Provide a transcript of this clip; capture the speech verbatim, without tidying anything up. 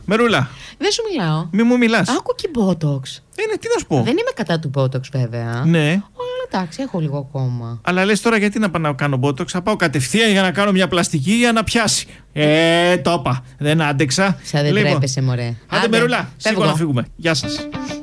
Μερούλα. Δεν σου μιλάω. Μη μου μιλάς. Άκου και Botox. Είναι, τι να σου πω. Δεν είμαι κατά του Botox, βέβαια. Ναι. Αλλά εντάξει, έχω λίγο ακόμα. Αλλά λες τώρα γιατί να πάω να κάνω Botox. Θα πάω κατευθείαν για να κάνω μια πλαστική για να πιάσει. Ε, το είπα. Δεν άντεξα. Σαν δεν Λοιπόν, τρέπεσαι, μωρέ. Άντε, Μερούλα, σήκω να φύγουμε. Γεια σας.